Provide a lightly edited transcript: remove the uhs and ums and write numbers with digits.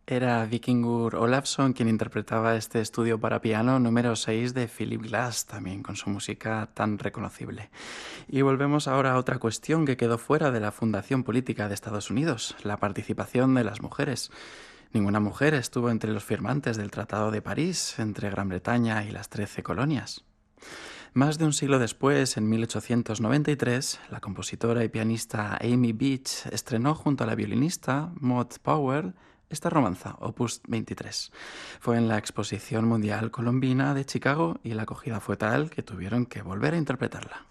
Era Víkingur Olafsson quien interpretaba este estudio para piano número 6 de Philip Glass, también con su música tan reconocible. Y volvemos ahora a otra cuestión que quedó fuera de la fundación política de Estados Unidos, la participación de las mujeres. Ninguna mujer estuvo entre los firmantes del Tratado de París entre Gran Bretaña y las 13 colonias. Más de un siglo después, en 1893, la compositora y pianista Amy Beach estrenó junto a la violinista Maud Powell esta romanza, Opus 23. Fue en la Exposición Mundial Colombina de Chicago y la acogida fue tal que tuvieron que volver a interpretarla.